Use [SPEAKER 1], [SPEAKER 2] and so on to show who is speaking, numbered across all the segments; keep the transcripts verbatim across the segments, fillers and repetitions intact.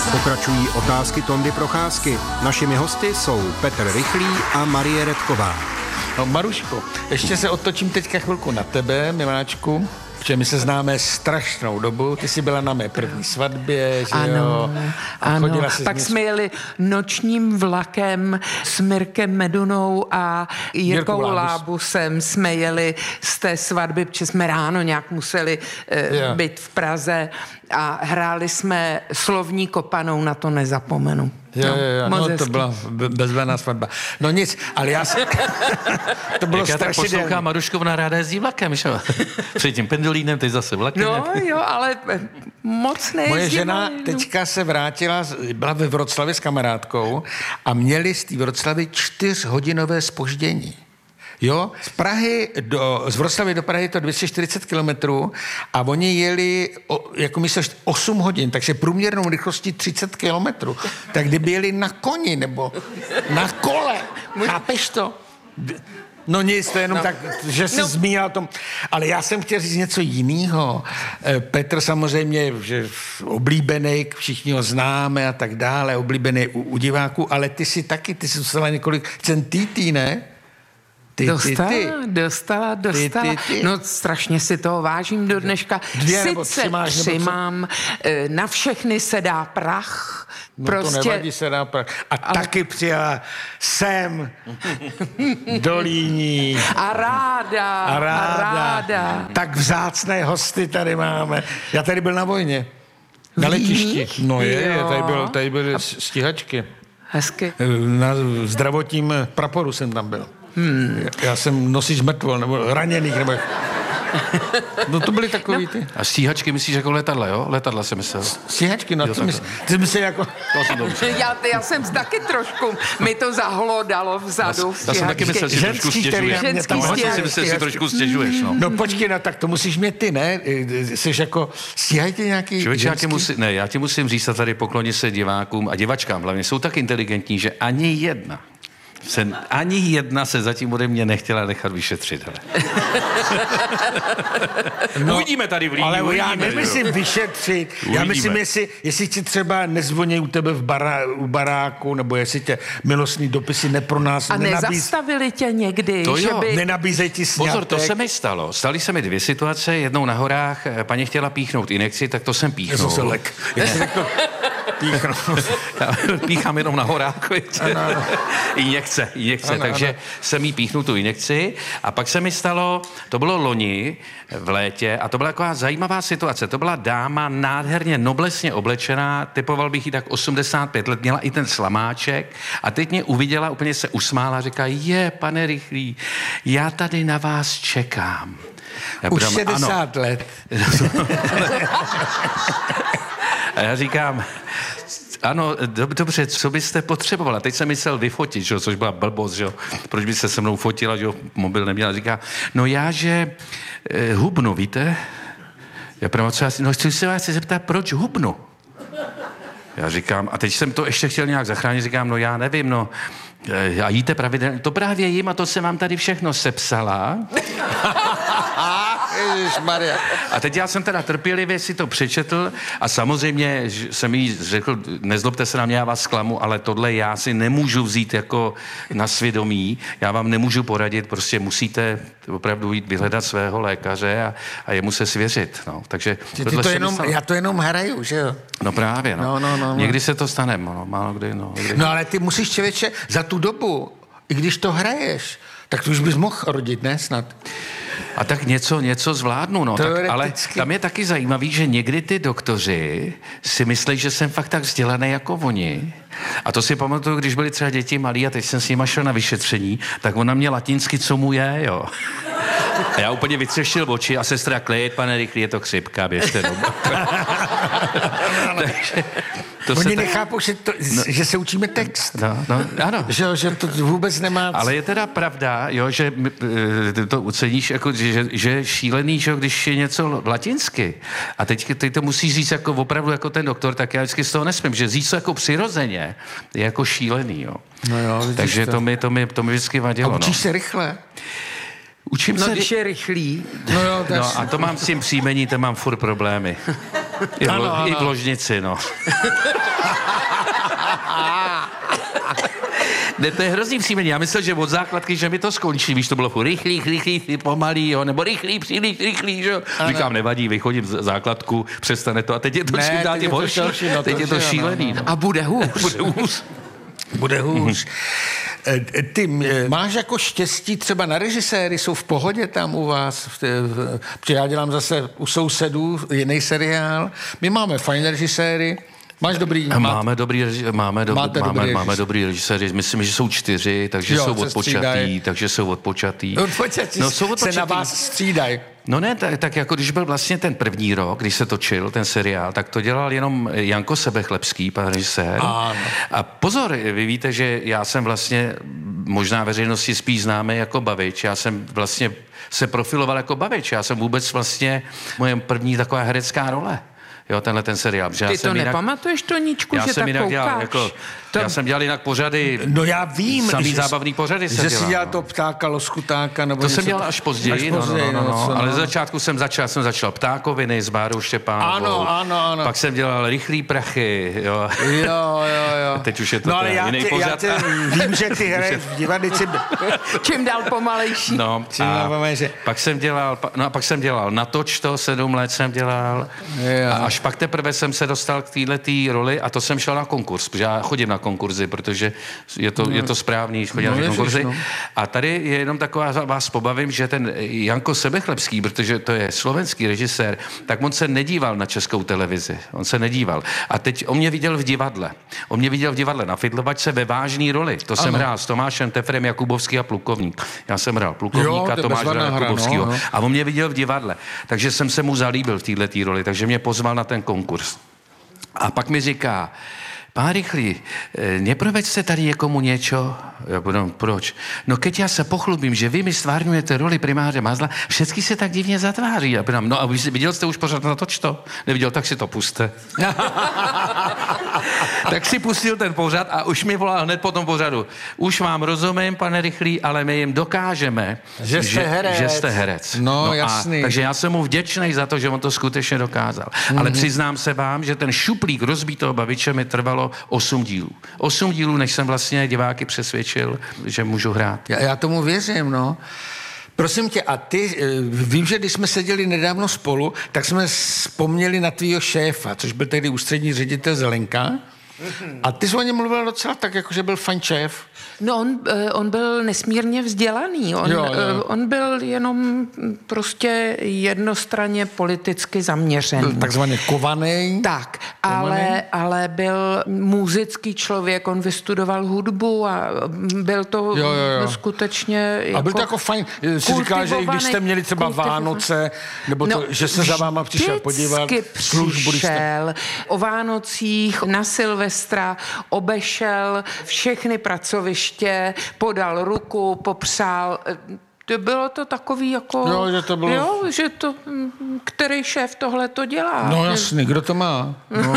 [SPEAKER 1] Pokračují otázky Tondy Procházky. Našimi hosty jsou Petr Rychlý a Marie Redková.
[SPEAKER 2] No, Maruško, ještě se otočím teďka chvilku na tebe, miláčku, protože my se známe strašnou dobu. Ty jsi byla na mé první svatbě, že
[SPEAKER 3] ano,
[SPEAKER 2] jo? A
[SPEAKER 3] ano, pak
[SPEAKER 2] mě...
[SPEAKER 3] jsme jeli nočním vlakem s Mirkem Medunou a Jirkou Lábusem. Jsme jeli z té svatby, protože jsme ráno nějak museli uh, yeah. být v Praze a hráli jsme Slovní kopanou, na to nezapomenu.
[SPEAKER 2] Jo, jo, jo, no, no to byla bezvadná svatba. No nic, ale já se... to bylo
[SPEAKER 4] strašidelné. Já tak poslouchám, Maruškovna ráda jezdí vlakem, že? Před tím pendolínem, teď zase vlakem.
[SPEAKER 3] No
[SPEAKER 4] nějaký.
[SPEAKER 3] Jo, ale moc nejezdí.
[SPEAKER 2] Moje žena teďka se vrátila, byla ve Vroclavě s kamarádkou a měli z té Vroclavy čtyřhodinové zpoždění. Jo, z Prahy do, z Vroclavy do Prahy je to dvě stě čtyřicet kilometrů a oni jeli, o, jako myslíš, osm hodin, takže průměrnou rychlostí třicet kilometrů. Tak kdyby jeli na koni nebo na kole, chápeš to? No nic, to je jenom no. tak, že jsi no. zmínil o tom. Ale já jsem chtěl říct něco jiného. Petr samozřejmě, že oblíbený, všichni ho známe a tak dále, oblíbený u, u diváků, ale ty si taky, ty jsi dostala několik cen T T, ne? Ty,
[SPEAKER 3] dostala,
[SPEAKER 2] ty, ty.
[SPEAKER 3] dostala, dostala. Ty, ty, ty. No strašně si toho vážím do dneška.
[SPEAKER 2] Dvě
[SPEAKER 3] Sice
[SPEAKER 2] nebo tři máš,
[SPEAKER 3] tři
[SPEAKER 2] nebo
[SPEAKER 3] mám, na všechny se dá prach.
[SPEAKER 2] No
[SPEAKER 3] prostě...
[SPEAKER 2] to nevadí, se dá prach. A ale... taky přijela sem do Líní.
[SPEAKER 3] A ráda,
[SPEAKER 2] a ráda.
[SPEAKER 3] A ráda.
[SPEAKER 2] Tak vzácné hosty tady máme. Já tady byl na vojně. Na letišti. No je, je tady, byl, tady byly a... stíhačky.
[SPEAKER 3] Hezky.
[SPEAKER 2] Na zdravotním praporu jsem tam byl. Hmm. Já jsem nosič mrtvol, nebo raněných, nebo... No to byly takový no. ty.
[SPEAKER 4] A stíhačky myslíš jako letadla, jo? Letadla jsem myslel.
[SPEAKER 2] Stíhačky, no jo, to myslíš. Ty myslíš jako...
[SPEAKER 3] já, já jsem taky trošku, mi to zahlodalo vzadu.
[SPEAKER 4] Já, já jsem taky myslel, že si trošku stěžuješ.
[SPEAKER 3] Ženský
[SPEAKER 4] stíhačky. Si myslel, že si trošku stěžuješ, no.
[SPEAKER 2] No počkej, no tak to musíš mít ty, ne? Jsi jako, stíhají ty nějaký
[SPEAKER 4] Člověče, já ti musím, ne, já ti musím říct a tady pokloně se divákům a divačkám hlavně, jsou tak inteligentní, že ani jedna Se, ani jedna se zatím ode mě nechtěla nechat vyšetřit. No, uvidíme tady v Líni.
[SPEAKER 2] Ale
[SPEAKER 4] uvidíme,
[SPEAKER 2] já nemyslím jo. vyšetřit. Uvidíme. Já myslím, jestli, jestli ti třeba nezvoní u tebe v bará, u baráku, nebo jestli tě milostný dopisy nepro nás
[SPEAKER 3] a
[SPEAKER 2] nenabíz...
[SPEAKER 3] nezastavili tě někdy,
[SPEAKER 4] to
[SPEAKER 3] že by...
[SPEAKER 2] Nenabízej ti sňatek.
[SPEAKER 4] Pozor, to se mi stalo. Staly se mi dvě situace. Jednou na horách paní chtěla píchnout injekci, tak to jsem píchnul.
[SPEAKER 2] Se lek.
[SPEAKER 4] Já píchám jenom na horách. Ano, ano. Injekce, injekce. Ano, takže ano. jsem jí píchnul tu injekci a pak se mi stalo, to bylo loni v létě a to byla taková zajímavá situace. To byla dáma nádherně noblesně oblečená, typoval bych jí tak osmdesát pět let, měla i ten slamáček a teď mě uviděla, úplně se usmála a říká, je, pane Rychlý, já tady na vás čekám. Já
[SPEAKER 2] Už šedesát let.
[SPEAKER 4] A já říkám, ano, dobře, co byste potřebovala? Teď jsem myslel vyfotit, že? Což byla blbost, že? Proč by se se mnou fotila, že mobil neměla. Říká, no já, že eh, hubnu, víte? Já právě, co já si, no chci se vás zeptat, proč hubnu? Já říkám, a teď jsem to ještě chtěl nějak zachránit, říkám, no já nevím, no, eh, a jíte pravidelně, to právě jím a to jsem vám tady všechno sepsala.
[SPEAKER 2] Ježišmarja.
[SPEAKER 4] A teď já jsem teda trpělivě si to přečetl a samozřejmě jsem jí řekl, nezlobte se na mě, já vás zklamu, ale tohle já si nemůžu vzít jako na svědomí, já vám nemůžu poradit, prostě musíte opravdu jít vyhledat svého lékaře a, a jemu se svěřit. No. Takže
[SPEAKER 2] ty to jenom, já to jenom hraju, že jo?
[SPEAKER 4] No právě, no.
[SPEAKER 2] no, no, no
[SPEAKER 4] Někdy se to stane, no, málo kdy, no. Kdy.
[SPEAKER 2] No ale ty musíš, člověče, za tu dobu, i když to hraješ, tak tu už bys mohl rodit, ne snad?
[SPEAKER 4] A tak něco, něco zvládnu, no. Tak, ale tam je taky zajímavý, že někdy ty doktoři si myslí, že jsem fakt tak vzdělaný jako oni. A to si pamatuju, když byly třeba děti malí a teď jsem s nima šel na vyšetření, tak ona mě latinsky, co mu je, jo. A já úplně vytřeštil oči a sestra, klid, pane Rychlý, je to chřipka, běžte domů. Takže to
[SPEAKER 2] oni
[SPEAKER 4] se
[SPEAKER 2] nechápou, že, to, no, že se učíme text.
[SPEAKER 4] No, no, ano.
[SPEAKER 2] Že, že to vůbec nemá...
[SPEAKER 4] Ale je teda pravda, jo, že to oceníš, jako, že, že je šílený, že když je něco latinsky. A teď, teď to musíš říct jako opravdu jako ten doktor, tak já vždycky z toho nesmím, že říct to jako přirozeně je jako šílený, jo.
[SPEAKER 2] No jo,
[SPEAKER 4] takže to. To, mi, to, mi, to mi vždycky vadilo.
[SPEAKER 2] A učíš
[SPEAKER 4] no.
[SPEAKER 2] se rychle?
[SPEAKER 4] Učím
[SPEAKER 3] no,
[SPEAKER 4] se...
[SPEAKER 3] když je Rychlý.
[SPEAKER 2] No jo,
[SPEAKER 4] no a to mám s tím příjmení, to mám furt problémy. I v,
[SPEAKER 2] Ano, ano.
[SPEAKER 4] I v ložnici, no. Ne, to je hrozný příjmení. Já myslel, že od základky, že mi to skončí, víš, to bylo furt rychlý, rychlý, pomalý, jo, nebo rychlý, příliš, rychlý, že jo. Říkám, nevadí, vychodím z základku, přestane to a teď je to čím dál tím horší,
[SPEAKER 2] no,
[SPEAKER 4] teď je to šílený. No.
[SPEAKER 3] A bude hůř.
[SPEAKER 4] Bude hůř.
[SPEAKER 2] Bude hůř. Ty máš jako štěstí třeba na režiséry, jsou v pohodě tam u vás? Protože já dělám zase u sousedů jiný seriál. My máme fajn režiséry. Máš dobrý...
[SPEAKER 4] Máme dobrý, máme, do, máme,
[SPEAKER 2] dobrý
[SPEAKER 4] máme dobrý režiséry, myslím, že jsou čtyři, takže
[SPEAKER 2] jo,
[SPEAKER 4] jsou odpočatý, takže jsou odpočatý.
[SPEAKER 2] Odpočatý,
[SPEAKER 4] no, jsou
[SPEAKER 2] odpočatý. Se na vás střídají.
[SPEAKER 4] No ne, tak, tak jako když byl vlastně ten první rok, když se točil ten seriál, tak to dělal jenom Janko Sebechlebský, pan režisér.
[SPEAKER 2] Ano.
[SPEAKER 4] A pozor, vy víte, že já jsem vlastně možná veřejnosti spíš známý jako bavič, já jsem vlastně se profiloval jako bavič, já jsem vůbec vlastně, moje první taková herecká role. Jo, tenhle ten seriál.
[SPEAKER 3] Ty to jinak, nepamatuješ, Toníčku,
[SPEAKER 4] já
[SPEAKER 3] že
[SPEAKER 4] jsem
[SPEAKER 3] tak
[SPEAKER 4] jinak
[SPEAKER 3] koukáš?
[SPEAKER 4] Dělal, jako, to... Já jsem dělal jinak pořady,
[SPEAKER 2] no já vím,
[SPEAKER 4] samý
[SPEAKER 2] že,
[SPEAKER 4] zábavný pořady
[SPEAKER 2] že jsi dělal to ptáka, loskutáka, nebo
[SPEAKER 4] to jsem dělal až později, až později no, no, no, no, no. Ale
[SPEAKER 2] no.
[SPEAKER 4] z začátku jsem začal, jsem začal Ptákoviny s Bárou Štěpánovou.
[SPEAKER 2] Ano, ano, ano.
[SPEAKER 4] Pak jsem dělal Rychlý prachy, jo.
[SPEAKER 2] Jo, jo, jo.
[SPEAKER 4] Teď už je to
[SPEAKER 2] no, ale já
[SPEAKER 4] jiný
[SPEAKER 2] tě,
[SPEAKER 4] pořad.
[SPEAKER 2] Já tě, vím, že ty hraješ v divadlici.
[SPEAKER 3] Čím dál pomalejší.
[SPEAKER 4] No,
[SPEAKER 2] Čím dál pomalejší.
[SPEAKER 4] Pak jsem dělal, no a pak jsem dělal Natoč to, sedm let jsem dělal.
[SPEAKER 2] Jo.
[SPEAKER 4] A až pak teprve jsem se dostal k této roli a to jsem šel na konkurs, protože já chodím na konkurzy, protože je to, no, je to správný, chodím no, na konkurzy. No. A tady je jenom taková, vás pobavím, že ten Janko Sebechlebský, protože to je slovenský režisér, tak on se nedíval na Českou televizi. On se nedíval. A teď on mě viděl v divadle. On mě viděl v divadle na Fidlovačce ve vážný roli. To ano. jsem hrál s Tomášem Tefrem, Jakubovský a Plukovník. Já jsem hrál Plukovníka, jo, Tomáš hrál Jakubovskýho. No, no. A on mě viděl v divadle. Takže jsem se mu zalíbil v této roli, takže mě pozval na ten konkurs. A pak mi říká, pán Rychlý, neproveďte tady někomu něco? Já budem, proč? No keď já se pochlubím, že vy mi stvárňujete roli primáře Mazla, všetky se tak divně zatváří. Já budem, no a vy viděl jste už pořád Natoč to? Neviděl, tak si to puste. Tak si pustil ten pořad a už mi volal hned po tom pořadu. Už vám rozumím, pane Rychlý, ale my jim dokážeme,
[SPEAKER 2] že jste
[SPEAKER 4] že,
[SPEAKER 2] herec.
[SPEAKER 4] Že jste herec.
[SPEAKER 2] No,
[SPEAKER 4] no
[SPEAKER 2] jasný.
[SPEAKER 4] A, takže já jsem mu vděčný za to, že on to skutečně dokázal. Mm-hmm. Ale přiznám se vám, že ten šuplík rozbitého baviče mi trvalo osm dílů. Osm dílů, než jsem vlastně diváky přesvědčil, že můžu hrát.
[SPEAKER 2] Já, já tomu věřím, no. Prosím tě, a ty, vím, že když jsme seděli nedávno spolu, tak jsme vzpomněli na tvýho šéfa, což byl tehdy ústřední ředitel Zelenka. A ty jsi o něm mluvil docela tak, jako že byl fajn šéf.
[SPEAKER 3] No on, on byl nesmírně vzdělaný. On,
[SPEAKER 2] jo, jo.
[SPEAKER 3] on byl jenom prostě jednostranně politicky zaměřený.
[SPEAKER 2] Byl takzvaně kovaný.
[SPEAKER 3] Tak, ale, ale byl muzický člověk, on vystudoval hudbu a byl to jo, jo, jo. skutečně jako
[SPEAKER 2] a byl to jako fajn, si říkal, že i když jste měli třeba Vánoce, nebo to, no, že se za váma přišel podívat.
[SPEAKER 3] Službu, přišel o Vánocích, na Silvestra, obešel všechny pracoviště, podal ruku, popřál. To bylo to takový jako...
[SPEAKER 2] Jo, že to bylo...
[SPEAKER 3] Jo, že to... Který šéf tohle to dělá?
[SPEAKER 2] No jasný, kdo to má? No.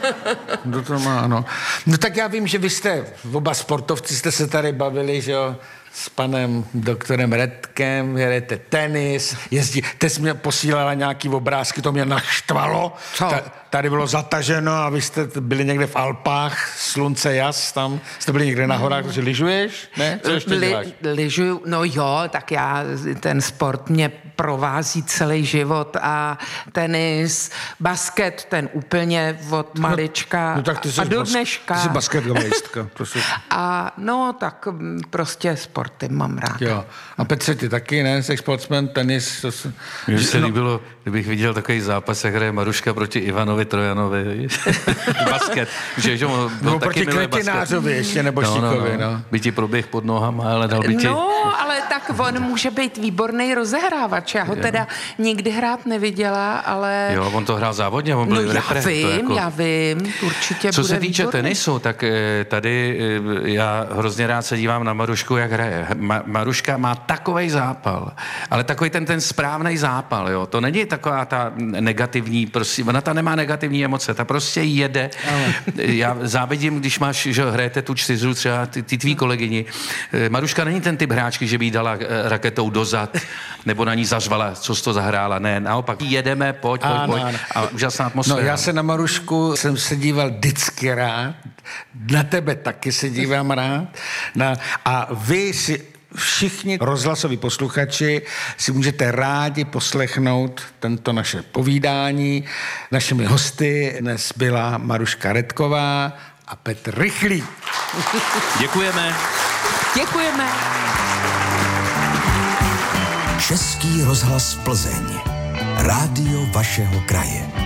[SPEAKER 2] Kdo to má, no. No tak já vím, že vy jste, oba sportovci jste se tady bavili, že jo, s panem doktorem Redkem, hrajete tenis, jezdí, teď jsi mě posílala nějaký obrázky, to mě naštvalo. Ta, tady bylo zataženo a vy jste byli někde v Alpách, slunce jas, tam jste byli někde na horách, že lyžuješ? Ne? Co ještě děláš?
[SPEAKER 3] Li, lyžuju, no jo, tak já, ten sport mě provází celý život a tenis, basket, ten úplně od malička
[SPEAKER 2] no, no, tak ty
[SPEAKER 3] a do dneška.
[SPEAKER 2] Ty jsi basketbalistka.
[SPEAKER 3] A no, tak prostě sporty mám rád.
[SPEAKER 2] Jo. A Petře, ty taky, ne? Jsi sportsman, tenis. To se...
[SPEAKER 4] Mně se no. líbilo, kdybych viděl takový zápas, jak hraje Maruška proti Ivanovi Trojanovi. Basket. Že, že on,
[SPEAKER 2] no, proti Kretinářovi ještě, nebo
[SPEAKER 4] no,
[SPEAKER 2] Šíkovi,
[SPEAKER 4] no.
[SPEAKER 2] no.
[SPEAKER 4] By ti proběh pod nohama, ale dal by ti...
[SPEAKER 3] No, ale tak on může být výborný rozehrávač. Já ho teda nikdy hrát neviděla, ale...
[SPEAKER 4] Jo, on to hrál závodně, on byl
[SPEAKER 3] no,
[SPEAKER 4] v repre.
[SPEAKER 3] já vím,
[SPEAKER 4] jako...
[SPEAKER 3] já vím, určitě
[SPEAKER 4] Co
[SPEAKER 3] bude
[SPEAKER 4] se týče
[SPEAKER 3] výborný.
[SPEAKER 4] tenisu, tenisu, tak tady já hrozně rád se dívám na Marušku, jak hraje. Ma, Maruška má takovej zápal, ale takový ten, ten správný zápal, jo. To není taková ta negativní, prostě, ona ta nemá negativní emoce, ta prostě jede. Ale. Já závidím, když máš, že hrajete tu čtyřu, třeba ty, ty tvý kolegyni. Maruška není ten typ hráčky, že by jí dala raketou dozad, nebo na ní zařvala, co jsi to zahrála. Ne, naopak jedeme, pojď, pojď, pojď. A úžasná atmosféra.
[SPEAKER 2] No, já se na Marušku jsem se díval vždycky rád, na tebe taky se dívám rád. Na, a vy si všichni rozhlasoví posluchači si můžete rádi poslechnout tento naše povídání. Našimi hosty dnes byla Maruška Redková a Petr Rychlý.
[SPEAKER 4] Děkujeme.
[SPEAKER 3] Děkujeme.
[SPEAKER 5] Český rozhlas Plzeň. Rádio vašeho kraje.